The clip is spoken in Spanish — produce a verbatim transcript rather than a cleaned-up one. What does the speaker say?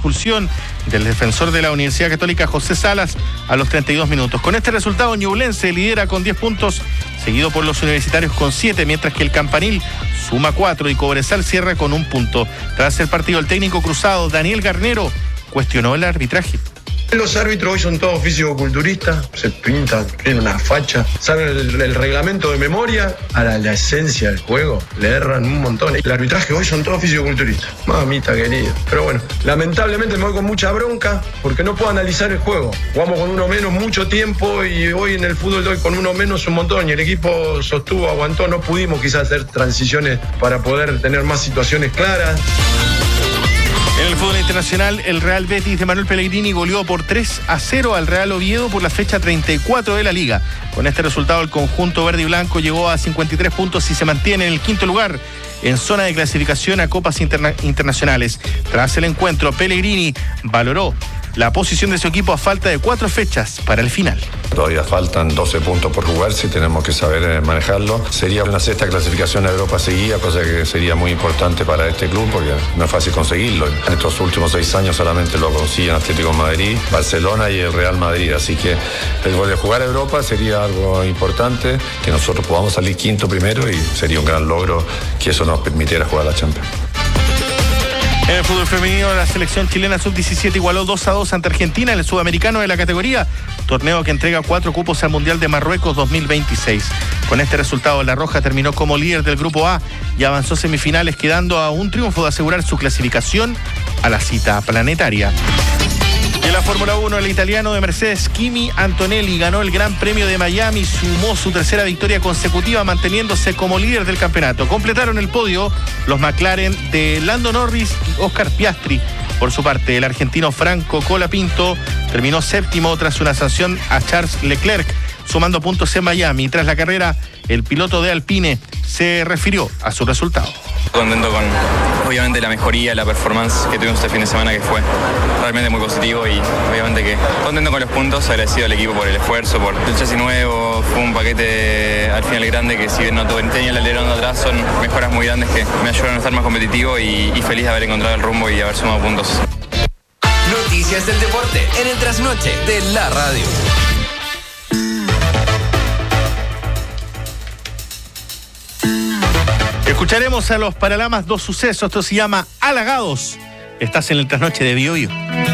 expulsión del defensor de la Universidad Católica José Salas a los treinta y dos minutos. Con este resultado, Ñublense lidera con diez puntos, seguido por los universitarios con siete, mientras que el Campanil suma cuatro y Cobresal cierra con un punto. Tras el partido, el técnico cruzado Daniel Garnero cuestionó el arbitraje. Los árbitros hoy son todos físico-culturistas, se pintan, tienen una facha, saben el, el reglamento de memoria, a la, la esencia del juego, le erran un montón. El arbitraje hoy son todos físico-culturistas, mamita querida. Pero bueno, lamentablemente me voy con mucha bronca porque no puedo analizar el juego. Jugamos con uno menos mucho tiempo y hoy en el fútbol de hoy con uno menos un montón y el equipo sostuvo, aguantó, no pudimos quizás hacer transiciones para poder tener más situaciones claras. En el fútbol internacional, el Real Betis de Manuel Pellegrini goleó por tres a cero al Real Oviedo por la fecha treinta y cuatro de la Liga. Con este resultado, el conjunto verde y blanco llegó a cincuenta y tres puntos y se mantiene en el quinto lugar en zona de clasificación a copas interna- internacionales. Tras el encuentro, Pellegrini valoró la posición de su equipo a falta de cuatro fechas para el final. Todavía faltan doce puntos por jugarse y tenemos que saber eh, manejarlo. Sería una sexta clasificación a Europa seguida, cosa que sería muy importante para este club porque no es fácil conseguirlo. En estos últimos seis años solamente lo consiguen Atlético de Madrid, Barcelona y el Real Madrid. Así que el de jugar a Europa sería algo importante, que nosotros podamos salir quinto primero y sería un gran logro que eso nos permitiera jugar a la Champions. En el fútbol femenino, la selección chilena sub diecisiete igualó dos a dos ante Argentina en el sudamericano de la categoría, torneo que entrega cuatro cupos al Mundial de Marruecos dos mil veintiséis. Con este resultado, La Roja terminó como líder del Grupo A y avanzó semifinales, quedando a un triunfo de asegurar su clasificación a la cita planetaria. En la Fórmula uno, el italiano de Mercedes, Kimi Antonelli, ganó el Gran Premio de Miami, sumó su tercera victoria consecutiva, manteniéndose como líder del campeonato. Completaron el podio los McLaren de Lando Norris y Oscar Piastri. Por su parte, el argentino Franco Colapinto terminó séptimo tras una sanción a Charles Leclerc, sumando puntos en Miami. Tras la carrera, el piloto de Alpine se refirió a su resultado. Contento con, obviamente, la mejoría, la performance que tuvimos este fin de semana, que fue realmente muy positivo y obviamente que contento con los puntos, agradecido al equipo por el esfuerzo, por el chasis nuevo, fue un paquete al final grande que si bien no tenía el alerón de atrás, son mejoras muy grandes que me ayudaron a estar más competitivo y, y feliz de haber encontrado el rumbo y haber sumado puntos. Noticias del deporte en el trasnoche de la radio. Escucharemos a los Paralamas dos sucesos. Esto se llama Halagados. Estás en el trasnoche de Bio Bio.